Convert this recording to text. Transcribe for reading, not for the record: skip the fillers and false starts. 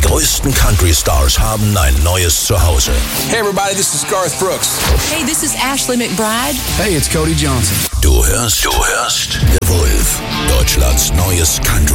größten Country-Stars haben ein neues Zuhause. Hey everybody, this is Garth Brooks. Hey, this is Ashley McBryde. Hey, it's Cody Johnson. Du hörst The Wolf, Deutschlands neues Country.